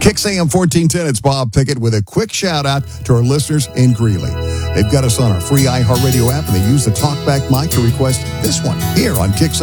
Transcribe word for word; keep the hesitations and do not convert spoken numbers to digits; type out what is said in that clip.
Kicks A M fourteen ten, it's Bob Pickett with a quick shout out to our listeners in Greeley. They've got us on our free iHeartRadio app, and they use the TalkBack mic to request this one here on Kicks A M.